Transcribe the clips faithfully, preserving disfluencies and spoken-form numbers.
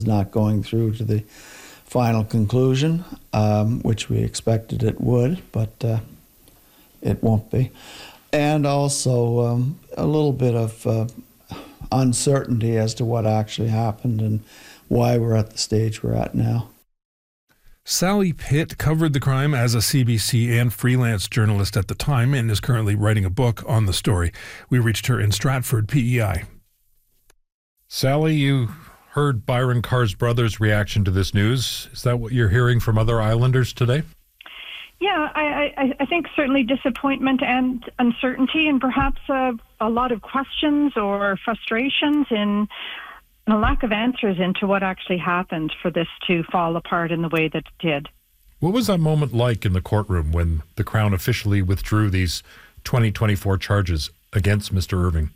not going through to the final conclusion, um, which we expected it would, but uh, it won't be. And also um, a little bit of uh, uncertainty as to what actually happened and why we're at the stage we're at now. Sally Pitt covered the crime as a C B C and freelance journalist at the time and is currently writing a book on the story. We reached her in Stratford, P E I. Sally, you heard Byron Carr's brother's reaction to this news. Is that what you're hearing from other Islanders today? Yeah, I, I, I think certainly disappointment and uncertainty, and perhaps a, a lot of questions or frustrations in and a lack of answers into what actually happened for this to fall apart in the way that it did. What was that moment like in the courtroom when the Crown officially withdrew these twenty twenty-four charges against Mister Irving?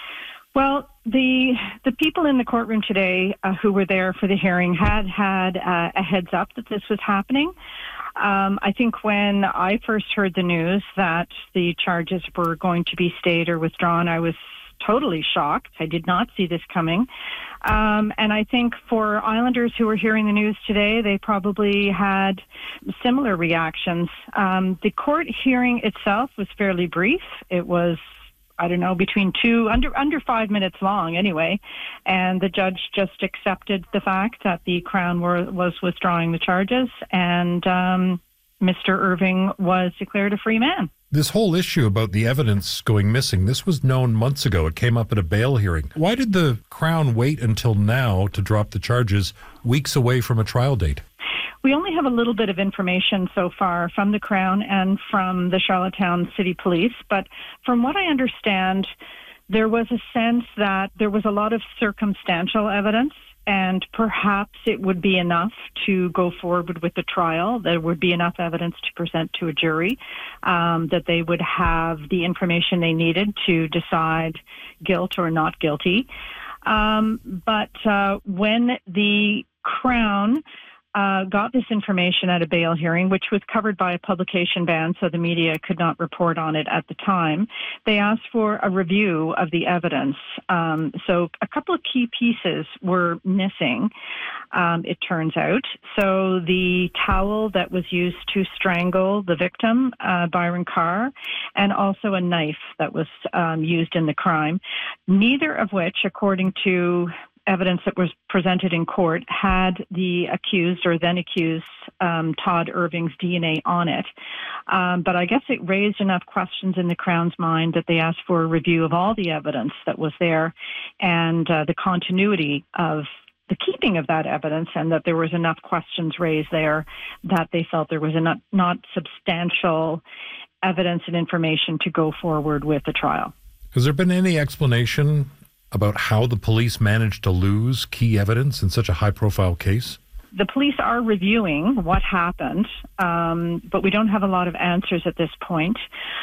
Well, the the people in the courtroom today uh, who were there for the hearing had had uh, a heads up that this was happening. Um, I think when I first heard the news that the charges were going to be stayed or withdrawn, I was totally shocked. I did not see this coming. Um, and I think for Islanders who were hearing the news today, they probably had similar reactions. Um, the court hearing itself was fairly brief. It was, I don't know, between two, under under five minutes long anyway. And the judge just accepted the fact that the Crown were, was withdrawing the charges, and um, Mister Irving was declared a free man. This whole issue about the evidence going missing, this was known months ago. It came up at a bail hearing. Why did the Crown wait until now to drop the charges weeks away from a trial date? We only have a little bit of information so far from the Crown and from the Charlottetown City Police, but from what I understand, there was a sense that there was a lot of circumstantial evidence, and perhaps it would be enough to go forward with the trial. There would be enough evidence to present to a jury, um, that they would have the information they needed to decide guilt or not guilty. Um, but uh, when the Crown Uh, got this information at a bail hearing, which was covered by a publication ban, so the media could not report on it at the time. They asked for a review of the evidence. Um, so a couple of key pieces were missing, um, it turns out. So the towel that was used to strangle the victim, uh, Byron Carr, and also a knife that was um, used in the crime, neither of which, according to evidence that was presented in court, had the accused or then accused um, Todd Irving's D N A on it. Um, but I guess it raised enough questions in the Crown's mind that they asked for a review of all the evidence that was there and uh, the continuity of the keeping of that evidence, and that there was enough questions raised there that they felt there was enough, not substantial evidence and information to go forward with the trial. Has there been any explanation about how the police managed to lose key evidence in such a high-profile case? The police are reviewing what happened, um, but we don't have a lot of answers at this point.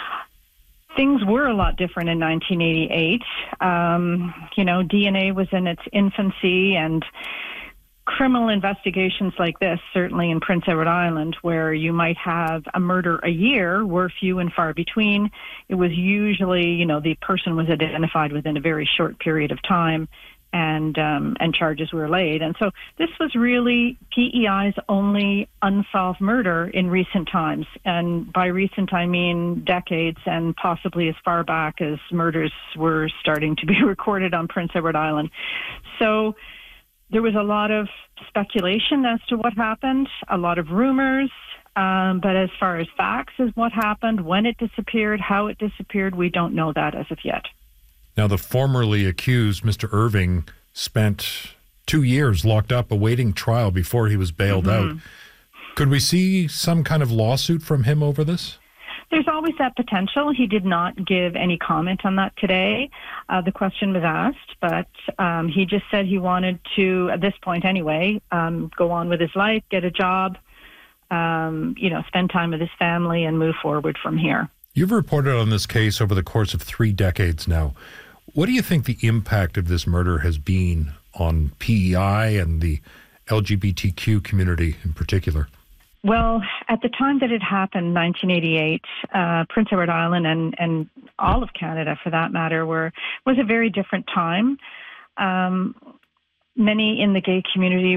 Things were a lot different in nineteen eighty-eight. Um, you know, D N A was in its infancy, and criminal investigations like this, certainly in Prince Edward Island, where you might have a murder a year, were few and far between. It was usually, you know, the person was identified within a very short period of time, and um, and charges were laid. And so this was really P E I's only unsolved murder in recent times. And by recent, I mean decades, and possibly as far back as murders were starting to be recorded on Prince Edward Island. So there was a lot of speculation as to what happened, a lot of rumors, um, but as far as facts as what happened, when it disappeared, how it disappeared, we don't know that as of yet. Now, the formerly accused, Mister Irving, spent two years locked up awaiting trial before he was bailed mm-hmm. out. Could we see some kind of lawsuit from him over this? There's always that potential. He did not give any comment on that today. Uh, the question was asked, but um, he just said he wanted to, at this point anyway, um, go on with his life, get a job, um, you know, spend time with his family and move forward from here. You've reported on this case over the course of three decades now. What do you think the impact of this murder has been on P E I and the L G B T Q community in particular? Well, at the time that it happened, nineteen eighty-eight, uh, Prince Edward Island and, and all of Canada, for that matter, were was a very different time. Um, many in the gay community